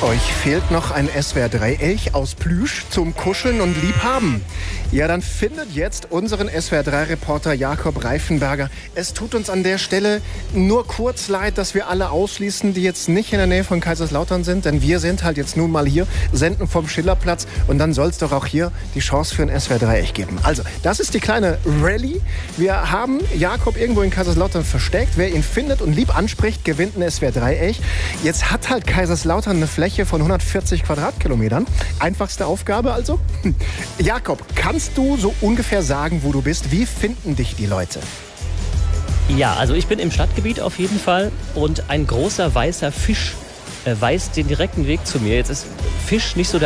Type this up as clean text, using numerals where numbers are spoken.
Euch fehlt noch ein SWR3-Elch aus Plüsch zum Kuscheln und Liebhaben. Ja, dann findet jetzt unseren SWR3-Reporter Jakob Reifenberger. Es tut uns an der Stelle nur kurz leid, dass wir alle ausschließen, die jetzt nicht in der Nähe von Kaiserslautern sind. Denn wir sind halt jetzt nun mal hier, senden vom Schillerplatz. Und dann soll es doch auch hier die Chance für ein SWR3-Elch geben. Also, das ist die kleine Rallye. Wir haben Jakob irgendwo in Kaiserslautern versteckt. Wer ihn findet und lieb anspricht, gewinnt ein SWR3-Elch. Jetzt hat halt Kaiserslautern eine Fläche von 140 Quadratkilometern. Einfachste Aufgabe also. Jakob, kannst du so ungefähr sagen, wo du bist? Wie finden dich die Leute? Ja, also ich bin im Stadtgebiet auf jeden Fall und ein großer weißer Fisch weist den direkten Weg zu mir. Jetzt ist Fisch nicht so